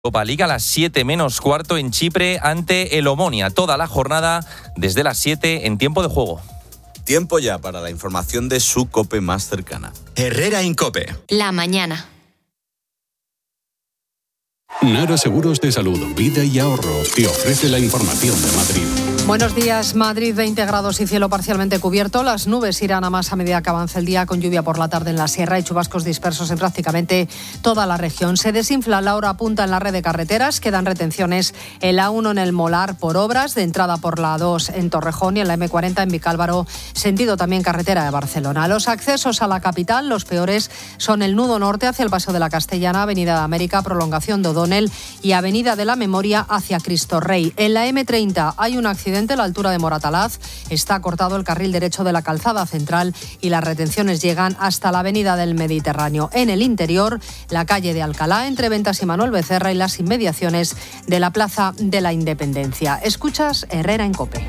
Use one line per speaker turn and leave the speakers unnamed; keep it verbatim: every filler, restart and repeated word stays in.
Copa Liga a las siete menos cuarto en Chipre ante el Omonia. Toda la jornada desde las siete en tiempo de juego.
Tiempo ya para la información de su COPE más cercana.
Herrera en COPE.
La mañana.
Nara Seguros de Salud, Vida y Ahorro te ofrece la información de Madrid.
Buenos días, Madrid, veinte grados y cielo parcialmente cubierto. Las nubes irán a más a medida que avance el día, con lluvia por la tarde en la sierra y chubascos dispersos en prácticamente toda la región. Se desinfla la hora punta en la red de carreteras, quedan retenciones en la uno en el Molar por obras, de entrada por la dos en Torrejón y en la eme cuarenta en Vicálvaro, sentido también carretera de Barcelona. Los accesos a la capital, los peores, son el nudo norte hacia el Paseo de la Castellana, Avenida de América, prolongación de O'Donnell y Avenida de la Memoria hacia Cristo Rey. En la eme treinta hay un accidente a la altura de Moratalaz, está cortado el carril derecho de la calzada central y las retenciones llegan hasta la avenida del Mediterráneo. En el interior, la calle de Alcalá, entre Ventas y Manuel Becerra y las inmediaciones de la Plaza de la Independencia. Escuchas Herrera en COPE.